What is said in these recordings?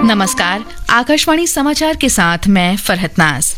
नमस्कार, आकाशवाणी समाचार के साथ मैं फरहत नाज।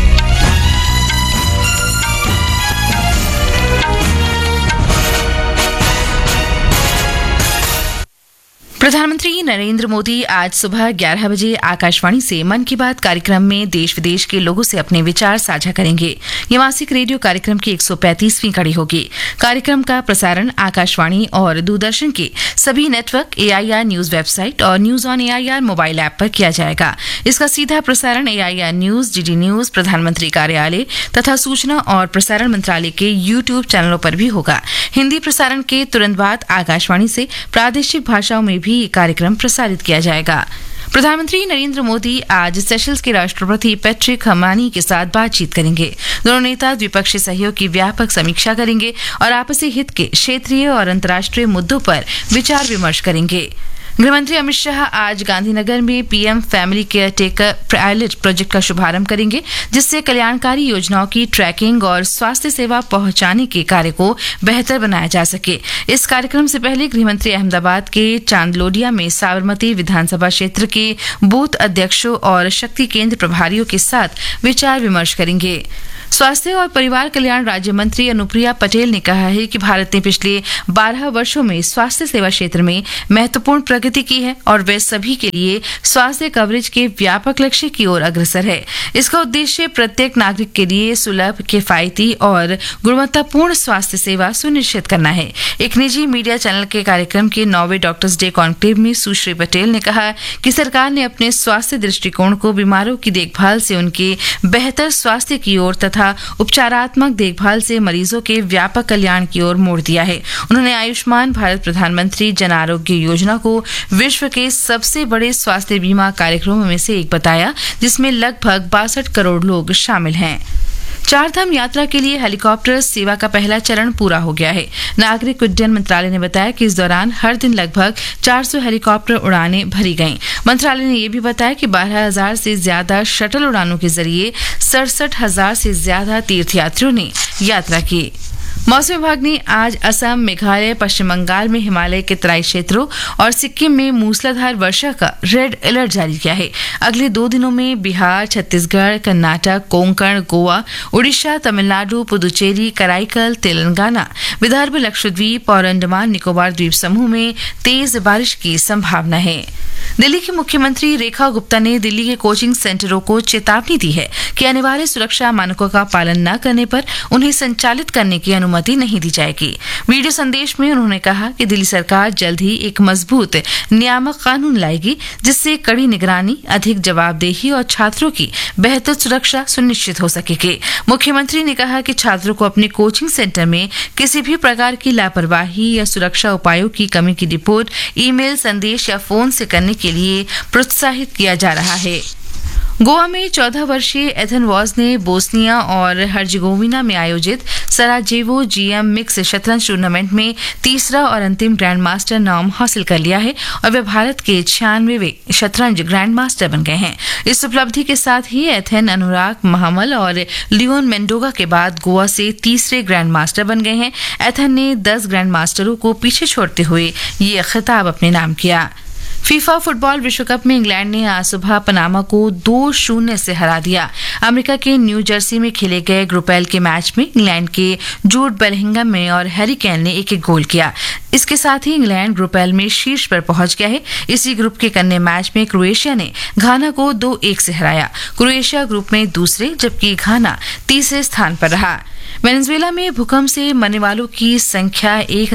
प्रधानमंत्री नरेंद्र मोदी आज सुबह 11 बजे आकाशवाणी से मन की बात कार्यक्रम में देश विदेश के लोगों से अपने विचार साझा करेंगे। ये मासिक रेडियो कार्यक्रम की 135वीं कड़ी होगी। कार्यक्रम का प्रसारण आकाशवाणी और दूरदर्शन के सभी नेटवर्क, AIR न्यूज वेबसाइट और news on AIR mobile app पर किया जाएगा। इसका सीधा प्रसारण AIR न्यूज, DD न्यूज, प्रधानमंत्री कार्यालय तथा सूचना और प्रसारण मंत्रालय के YouTube चैनलों पर भी होगा। हिंदी प्रसारण के तुरंत बाद आकाशवाणी से प्रादेशिक भाषाओं में भी ये कार्यक्रम प्रसारित किया जाएगा। प्रधानमंत्री नरेंद्र मोदी आज सेशल्स के राष्ट्रपति पैट्रिक हर्मानी के साथ बातचीत करेंगे। दोनों नेता द्विपक्षीय सहयोग की व्यापक समीक्षा करेंगे और आपसी हित के क्षेत्रीय और अंतर्राष्ट्रीय मुद्दों पर विचार विमर्श करेंगे। गृहमंत्री अमित शाह आज गांधीनगर में PM family care taker pilot project का शुभारंभ करेंगे, जिससे कल्याणकारी योजनाओं की ट्रैकिंग और स्वास्थ्य सेवा पहुंचाने के कार्य को बेहतर बनाया जा सके। इस कार्यक्रम से पहले गृहमंत्री अहमदाबाद के चांदलोडिया में साबरमती विधानसभा क्षेत्र के बूथ अध्यक्षों और शक्ति केंद्र प्रभारियों के साथ विचार विमर्श करेंगे। स्वास्थ्य और परिवार कल्याण राज्य मंत्री अनुप्रिया पटेल ने कहा है कि भारत ने पिछले 12 वर्षों में स्वास्थ्य सेवा क्षेत्र में महत्वपूर्ण प्रगति की है और वे सभी के लिए स्वास्थ्य कवरेज के व्यापक लक्ष्य की ओर अग्रसर है। इसका उद्देश्य प्रत्येक नागरिक के लिए सुलभ, किफायती और गुणवत्तापूर्ण स्वास्थ्य सेवा सुनिश्चित करना है। एक निजी मीडिया चैनल के कार्यक्रम के 9वें डॉक्टर्स डे कॉन्क्लेव में सुश्री पटेल ने कहा कि सरकार ने अपने स्वास्थ्य दृष्टिकोण को बीमारों की देखभाल से उनके बेहतर स्वास्थ्य की ओर तथा उपचारात्मक देखभाल से मरीजों के व्यापक कल्याण की ओर मोड़ दिया है। उन्होंने आयुष्मान भारत प्रधानमंत्री जन आरोग्य योजना को विश्व के सबसे बड़े स्वास्थ्य बीमा कार्यक्रमों में से एक बताया, जिसमें लगभग 62 करोड़ लोग शामिल हैं। चारधाम यात्रा के लिए हेलीकॉप्टर सेवा का पहला चरण पूरा हो गया है। नागरिक उड्डयन मंत्रालय ने बताया कि इस दौरान हर दिन लगभग 400 हेलीकॉप्टर उड़ानें भरी गईं। मंत्रालय ने यह भी बताया कि 12,000 से ज्यादा शटल उड़ानों के जरिए 67,000 से ज्यादा तीर्थयात्रियों ने यात्रा की। मौसम विभाग ने आज असम, मेघालय, पश्चिम बंगाल में हिमालय के तराई क्षेत्रों और सिक्किम में मूसलाधार वर्षा का रेड अलर्ट जारी किया है। अगले 2 दिनों में बिहार, छत्तीसगढ़, कर्नाटक, कोंकण, गोवा, उड़ीसा, तमिलनाडु, पुदुचेरी, कराईकल, तेलंगाना, विदर्भ, लक्षद्वीप और अंडमान निकोबार द्वीप समूह में तेज बारिश की संभावना है। दिल्ली की मुख्यमंत्री रेखा गुप्ता ने दिल्ली के कोचिंग सेंटरों को चेतावनी दी है कि अनिवार्य सुरक्षा मानकों का पालन न करने पर उन्हें संचालित करने की अनुमति नहीं दी जाएगी। वीडियो संदेश में उन्होंने कहा कि दिल्ली सरकार जल्द ही एक मजबूत नियामक कानून लाएगी, जिससे कड़ी निगरानी, अधिक जवाबदेही और छात्रों की बेहतर सुरक्षा सुनिश्चित हो सकेगी। मुख्यमंत्री ने कहा कि छात्रों को अपने कोचिंग सेंटर में किसी भी प्रकार की लापरवाही या सुरक्षा उपायों की कमी की रिपोर्ट ईमेल, संदेश या फोन से करने के लिए प्रोत्साहित किया जा रहा है। गोवा में 14 वर्षीय एथन वॉज ने बोस्निया और हर्जेगोविना में आयोजित सराजेवो GM मिक्स शतरंज टूर्नामेंट में तीसरा और अंतिम ग्रैंड मास्टर नाम हासिल कर लिया है और वे भारत के 96वें शतरंज ग्रैंड मास्टर बन गए हैं। इस उपलब्धि के साथ ही एथन अनुराग महामल और लियोन मेंडोगा के बाद गोवा से तीसरे ग्रैंड मास्टर बन गए हैं। एथन ने 10 ग्रैंड मास्टरों को पीछे छोड़ते हुए ये खिताब अपने नाम किया। फीफा फुटबॉल विश्व कप में इंग्लैंड ने आज सुबह पनामा को 2-0 से हरा दिया। अमेरिका के न्यू जर्सी में खेले गए ग्रुप एल के मैच में इंग्लैंड के जूड बेलिंघम ने और हैरी केन ने एक गोल किया। इसके साथ ही इंग्लैंड ग्रुप एल में शीर्ष पर पहुंच गया है। इसी ग्रुप के अन्य मैच में क्रोएशिया ने घाना को 2-1 से हराया। क्रोएशिया ग्रुप में दूसरे जबकि घाना तीसरे स्थान पर रहा। वेनेजुएला में भूकंप से मरने वालों की संख्या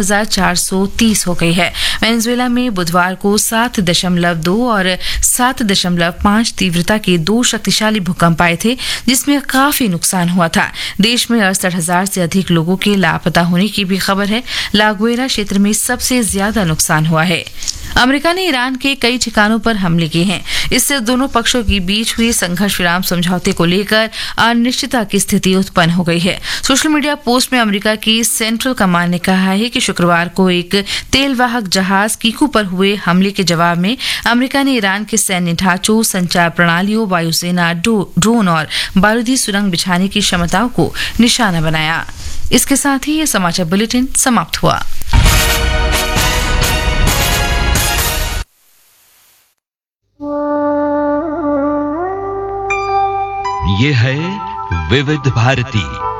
1430 हो गई है। वेनेजुएला में बुधवार को 7.2 और 7.5 तीव्रता के 2 शक्तिशाली भूकंप आए थे, जिसमें काफी नुकसान हुआ था। देश में 68,000 से अधिक लोगों के लापता होने की भी खबर है। लागुएरा क्षेत्र में सबसे ज्यादा नुकसान हुआ है। अमेरिका ने ईरान के कई ठिकानों पर हमले किए हैं। इससे दोनों पक्षों के बीच हुए संघर्ष विराम समझौते को लेकर अनिश्चितता की स्थिति उत्पन्न हो गई है। सोशल मीडिया पोस्ट में अमेरिका की सेंट्रल कमांड ने कहा है कि शुक्रवार को एक तेलवाहक जहाज कीकू पर हुए हमले के जवाब में अमेरिका ने ईरान के सैन्य ढांचों, संचार प्रणालियों, वायुसेना, ड्रोन और बारूदी सुरंग बिछाने की क्षमताओं को निशाना बनाया। इसके साथ ही ये समाचार बुलेटिन समाप्त हुआ। ये है विविध भारती।